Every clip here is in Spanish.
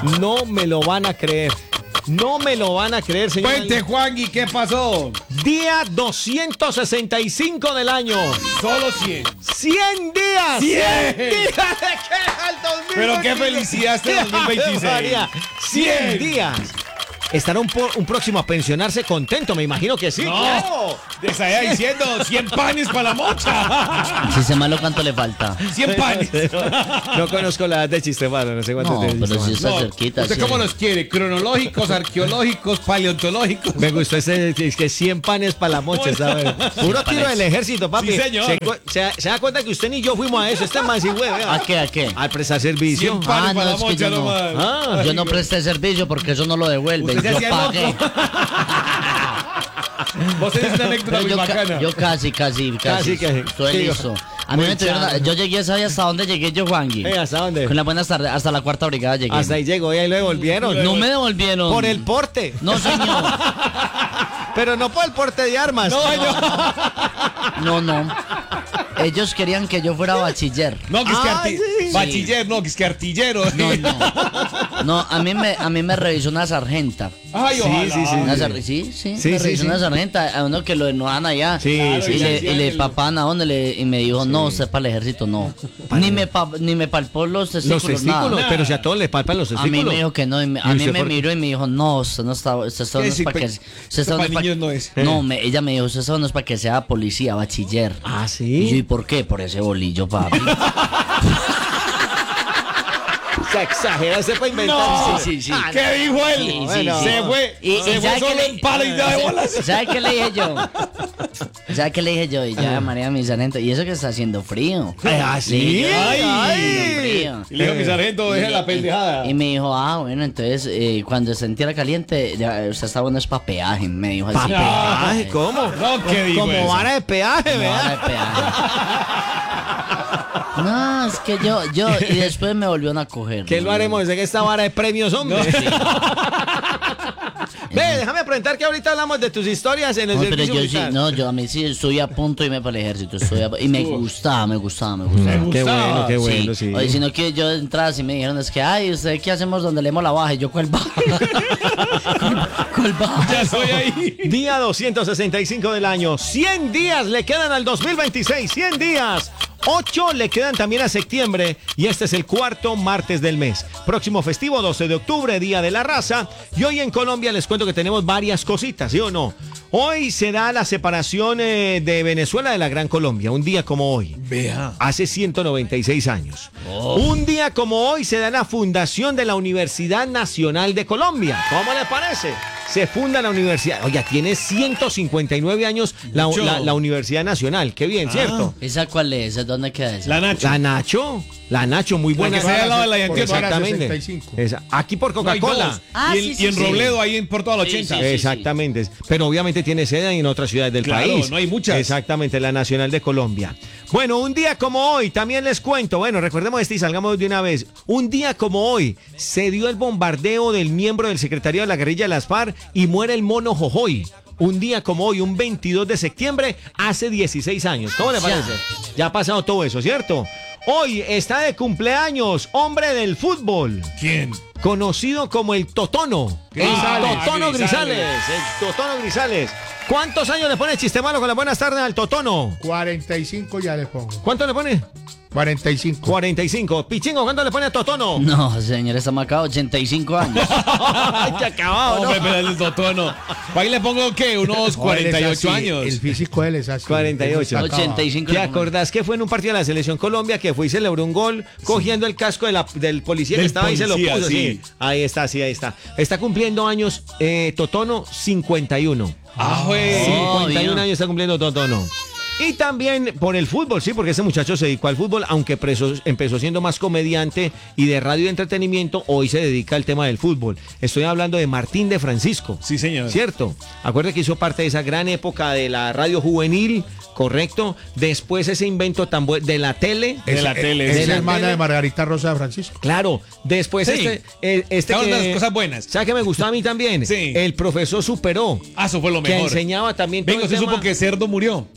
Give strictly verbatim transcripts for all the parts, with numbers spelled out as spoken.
No me lo van a creer. No me lo van a creer, señor. Cuente, Juan, ¿y qué pasó? Día doscientos sesenta y cinco del año. Solo cien. ¡cien días! ¡cien! días de que al dos mil veintiséis. Pero qué felicidad este dos mil veintiséis. cien días. ¿Estará un, po- un próximo a pensionarse contento? Me imagino que sí. No, claro. te estaría diciendo cien panes para la mocha. Si se malo, ¿cuánto le falta? cien panes. No conozco la edad de Chistemano, no sé cuánto No, tiene pero Chistemano. si está No, cerquita. ¿usted sí. cómo los quiere? ¿Cronológicos, arqueológicos, paleontológicos? Me gustó ese, es que cien panes para la mocha, ¿sabes? Puro tiro del ejército, papi. Sí, señor. Se, cu- se- se da cuenta que usted ni yo fuimos a eso. Este man sí, güey, vea. ¿A qué, a qué? Al prestar servicio. cien panes Ah, para no, la es que mocha yo no. nomás. Ah, Yo no presté servicio porque eso no lo devuelven. Usted se Yo hacía pagué. Vos tenés una anécdota Pero muy yo, ca- bacana. yo casi, casi, casi. Casi que- Estoy sí, listo. A mí me muy tuvieron, chavo. yo llegué, ¿sabes hasta dónde llegué yo, Juangui? Eh, ¿hasta dónde? Con las buenas tardes, hasta la cuarta brigada llegué. Hasta ahí llegó y ahí lo devolvieron. No me devolvieron. Por el porte. No, señor. Pero no por el porte de armas. No, no. Ellos querían que yo fuera bachiller. No, que es que Ay, arti- sí. bachiller, no, que es que artillero. No, no. No, a mí me, a mí me revisó una sargenta. Ay, Sí, ojalá. sí, sí. Una sar- sí, sí, Sí, me sí, revisó sí. una sargenta, a uno que lo enojan allá. Sí, Claro, sí, y, sí, le, sí, y le el- papaban a donde le, y me dijo, no, usted para el ejército, no. Ni me, pa- ni me palpó los testículos, Los testículos, nada. pero si a todos les palpan los A testículos. mí me dijo que no, y me- ¿Y a mí usted me por- miró y me dijo, no, usted no está, usted está no ¿Qué es sí, para pe- que, usted está esto no pa' es pa' niños no es? No, me, ella me dijo, usted está no es para que sea policía, bachiller. Ah, Y yo, ¿y sí. por qué? Por ese bolillo, papi. Se exagera, se puede inventar. No. Sí, sí, sí. Ah, ¿Qué dijo él? Sí, sí, Bueno. sí. Se fue. Y- se y fue ¿sabe solo qué en le- pala y da de bolas. ¿Sabes qué le dije yo? ¿Sabes qué le dije yo? Y ya, María, mi sargento. Y eso que está haciendo frío. Ay, ¿ah, Le sí? dije yo, Ay. "Está haciendo frío". Y le dijo, mi sargento, deje la pendejada. Y me dijo, ah, bueno, entonces eh, cuando se sintiera caliente, ya, usted está bueno, es para peaje. Me dijo así. Ay, ¿cómo? No, ¿qué digo Como eso? vara de peaje, No, ¿verdad? de peaje. No, es que yo, yo, y después me volvieron a coger. ¿Qué lo haremos? ¿De que esta vara de premios, hombre? Ve, déjame preguntar que ahorita hablamos de tus historias en el No, pero servicio yo sí, militar. no, yo a mí sí estoy a punto de irme para el ejército. Estoy a- y me gustaba, me gustaba, me gustaba. Me Qué gustaba. bueno, qué bueno, sí. Oye, sino que yo entraba y me dijeron, es que, ay, ¿usted qué hacemos donde leemos la baja? Y yo, ¿cuál baja? ¿Cuál baja? Ya estoy ahí. Día doscientos sesenta y cinco del año. cien días le quedan al dos mil veintiséis. cien días. ocho le quedan también a septiembre. Y este es el cuarto martes del mes. Próximo festivo, doce de octubre, Día de la Raza. Y hoy en Colombia les cuento que tenemos varias cositas, ¿sí o no? Hoy se da la separación eh, de Venezuela de la Gran Colombia. Un día como hoy. Vea. Hace ciento noventa y seis años. Un día como hoy se da la fundación de la Universidad Nacional de Colombia. ¿Cómo le parece? Se funda la universidad. Oiga, tiene ciento cincuenta y nueve años la, Mucho. la- la Universidad Nacional. Qué bien, ¿cierto? ¿Esa cuál es? ¿Dónde queda esa? La Nacho. La Nacho. La Nacho, muy buena. que está al lado de la Yantier. Exactamente. sesenta y cinco. Esa. Aquí por No, hay Coca-Cola. dos. Ah, y, sí, en, sí, y en sí. Robledo, ahí en por toda la Sí, ochenta. sí, sí. Exactamente. Pero obviamente tiene sede en otras ciudades del Claro, país. no hay muchas. Exactamente, la Nacional de Colombia. Bueno, un día como hoy, también les cuento, bueno, recordemos este y salgamos de una vez. Un día como hoy, se dio el bombardeo del miembro del secretariado de la guerrilla de las FARC y muere el mono Jojoy. Un día como hoy, un veintidós de septiembre, hace dieciséis años. ¿Cómo le parece? Ya ha pasado todo eso, ¿cierto? Hoy está de cumpleaños, hombre del fútbol, ¿Quién? conocido como el Totono. El Grisales. Totono Ah, Grisales. Grisales. El Totono Grisales. ¿Cuántos años le pone Chistemalo con las buenas tardes al Totono? cuarenta y cinco ya le pongo. ¿Cuánto le pone? cuarenta y cinco. cuarenta y cinco. Pichingo, ¿cuánto le pone a Totono? No, señor, está marcado ochenta y cinco años. Ay, qué acabado, ¿no? Hombre, pero el totono. Ahí le pongo, ¿qué? Unos cuarenta y ocho años. El físico de él es así. cuarenta y ocho. Él está acabado. ochenta y cinco. ¿Te acordás que fue en un partido de la Selección Colombia que fue y celebró un gol cogiendo el casco de la- del policía que Del estaba ahí y se lo policía, puso? sí. Sí. Ahí está, sí, ahí está. Está cumpliendo años eh, Totono cincuenta y uno. Ah, güey. cincuenta y uno bien. años está cumpliendo Totono. Y también por el fútbol, sí, porque ese muchacho se dedicó al fútbol, aunque preso- empezó siendo más comediante y de radio y entretenimiento, hoy se dedica al tema del fútbol. Estoy hablando de Martín de Francisco. Sí, señor. ¿Cierto? Acuérdate que hizo parte de esa gran época de la radio juvenil, ¿correcto? Después ese invento tan bueno de la tele. De la Es- tele, Es, de la hermana tele. de Margarita Rosa de Francisco. Claro, después Sí. este, eh, este Estaban que, las cosas buenas. ¿sabe que me gustó a mí también? Sí. El profesor Superó, Ah, eso fue lo que mejor. enseñaba también todo Venga, el usted tema- supo que Cerdo murió. Ah, no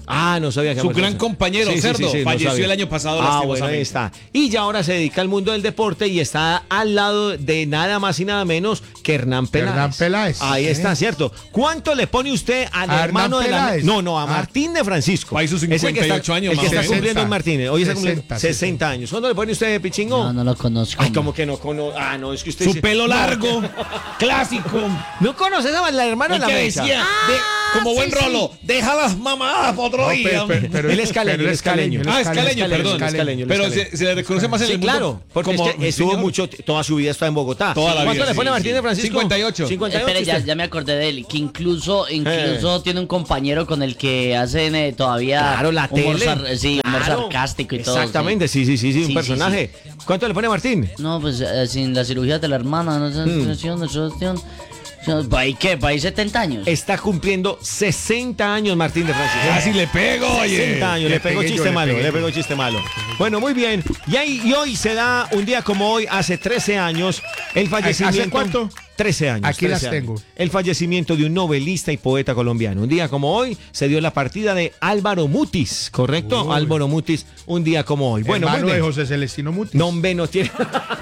no sabía que Su había gran muerto. compañero, Sí, sí, Cerdo, sí, sí, no falleció sabía. el año pasado Ah, bueno, ahí lastimosamente. está. Y ya ahora se dedica al mundo del deporte y está al lado de nada más y nada menos que Hernán Peláez. Hernán Peláez. Ahí Sí. está, ¿cierto? ¿Cuánto le pone usted al ¿A hermano Hernán de la... Peláez? No, no, a Ah. Martín de Francisco. Va a sus Ese que está- cincuenta y ocho años, El que más o está menos. cumpliendo es Martínez. Hoy está cumpliendo sesenta, sesenta años. ¿Cuándo le pone usted, Pichingo? No, no lo conozco. Ay, como que no conoce. Ah, no, es que usted... Su sí- pelo No, largo, clásico. ¿No conoces a la hermana de El la que mecha? decía, de- como buen rolo, deja las mamadas para otro No, día. pero- pero- Él es caleño, pero él es caleño. él Ah, es caleño, perdón. es caleño, él es Pero caleño. se, se le reconoce más en Sí, el mundo claro, porque como es que estuvo señor. mucho, toda su vida está en Bogotá. Toda la ¿Cuánto vida, le pone sí, Martín sí. de Francisco? cincuenta y ocho. cincuenta y ocho. Espere, ya, usted- ya me acordé de él, que incluso, incluso tiene un compañero con el que hacen eh, todavía Claro, la humor, tele. sar- sí, humor Claro. sarcástico y todo. Exactamente, sí, sí, sí, sí, un Sí, sí, personaje. ¿Cuánto le pone Martín? sí. No, pues eh, sin la cirugía de la hermana, no sé, Hmm. no sé, no sé, no sé. ¿Para qué? ¿Para setenta años? Está cumpliendo sesenta años Martín de Francisco. Casi le pego, oye. sesenta años, le, Le pegó pegué yo, chiste le malo, pegué le yo. pegó chiste malo. Bueno, muy bien. Y, ahí, y hoy se da un día como hoy, hace trece años, el fallecimiento. ¿Hace cuánto? trece años. Aquí las trece años. tengo. El fallecimiento de un novelista y poeta colombiano. Un día como hoy se dio la partida de Álvaro Mutis, ¿correcto? Uy. Álvaro Mutis, un día como hoy. Bueno, Hermano muy de bien. José Celestino Mutis. No, hombre, no tiene.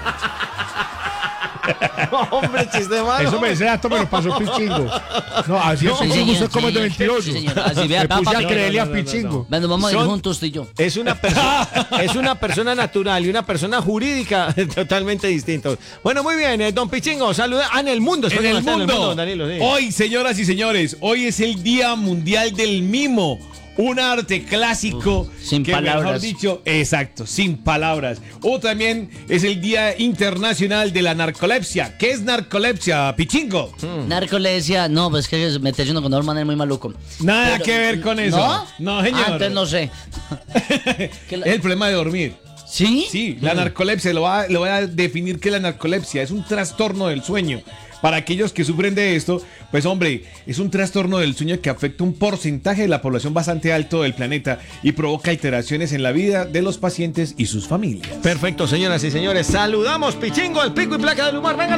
No, hombre, chiste malo. Eso me, ese dato me lo pasó Pichingo. No, así No, es sí, Pichingo, señor, usted como es de sí, mentiroso. sí, señor. Así, vea, Me va, puse a papi. creerle No, a no, no, Pichingo. Bueno, vamos a ir Son- juntos usted y yo. Es una, persona, es una persona natural y una persona jurídica totalmente distintos. Bueno, muy bien, eh, don Pichingo, saluda. Ah, en el mundo. En espera, el está mundo. don Danilo, sí. Hoy, señoras y señores, hoy es el Día Mundial del Mimo. Un arte clásico Uf, sin que, mejor palabras. dicho, exacto, sin palabras. O también es el Día Internacional de la Narcolepsia. ¿Qué es narcolepsia, Pichingo? Narcolepsia, no, pues que meterse uno con Norman es muy maluco. Nada Pero- que ver con eso. ¿No? No, señor. Ah, entonces no sé. ¿Qué la- Es el problema de dormir. ¿Sí? Sí, la narcolepsia, lo voy, a, lo voy a definir que la narcolepsia es un trastorno del sueño. Para aquellos que sufren de esto, pues hombre, es un trastorno del sueño que afecta un porcentaje de la población bastante alto del planeta y provoca alteraciones en la vida de los pacientes y sus familias. Perfecto, señoras y señores. Saludamos, Pichingo, el pico y placa del humor. Venga.